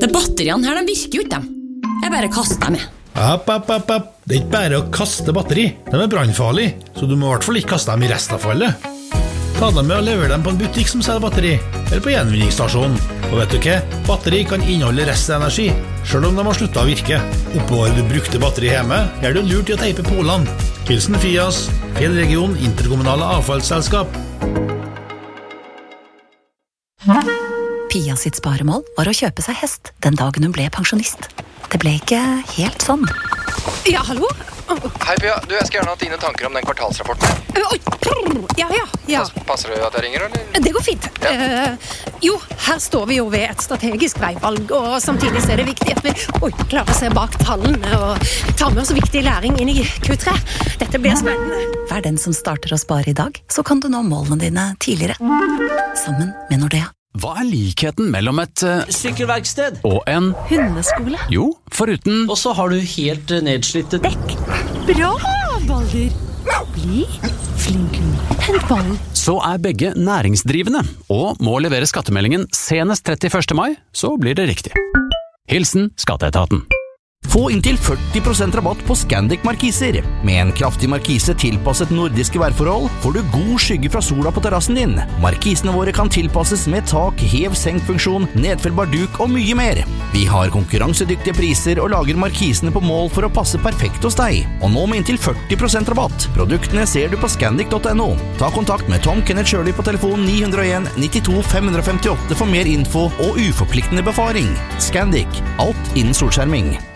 De batteriene her, de virker jo ikke dem. Jeg bare kaster dem med. App. Det ikke bare å kaste batteri. De brannfarlige, så du må I hvert fall ikke kaste dem I restavfallet. Ta dem med og levere dem på en butikk som selger batteri, eller på gjenvinningsstasjonen. Og vet du hva? Batteri kan inneholde restenergi, selv om de har sluttet å virke. Oppbevarer du brukte batteri hjemme, det lurt I å teipe polene. Hilsen Fias, Fjellregion Interkommunale Avfallsselskap. Pia sitt sparemål var å kjøpe seg hest den dagen hun ble pensjonist. Det ble ikke helt sånn. Ja, hallo? Hei Pia, du, jeg skal gjerne ha dine tanker om den kvartalsrapporten. Ja. Passer det at jeg ringer, eller? Det går fint. Jo, her står vi jo ved et strategisk veivalg, og samtidig så det viktig at vi klarer å se bak tallene og ta med oss viktig læring inn I Q3. Dette blir spennende. Vær den som starter å spare I dag, så kan du nå målene dine tidligere. Sammen med Nordea. Hva likheten mellom et sykkelverksted og en hundeskole? Jo, foruten Og så har du helt nedslitte Dekk. Bra, Baldur. Bli flink. Hent ballen. Så begge næringsdrivende og må levere skattemeldingen senest 31. mai, så blir det riktig. Hilsen Skatteetaten. Få inntil 40% rabatt på Scandic markiser. Med en kraftig markise tilpasset nordiske værforhold får du god skygge fra sola på terrassen din. Markisene våre kan tilpasses med tak, hev-senk-funksjon, nedfellbar duk og mye mer. Vi har konkurransedyktige priser og lager markisene på mål for å passe perfekt hos deg. Og nå med inntil 40% rabatt. Produktene ser du på scandic.no. Ta kontakt med Tom Kenneth Shirley på telefon 901 92 558 for mer info og uforpliktende befaring. Scandic. Alt innen solskjerming.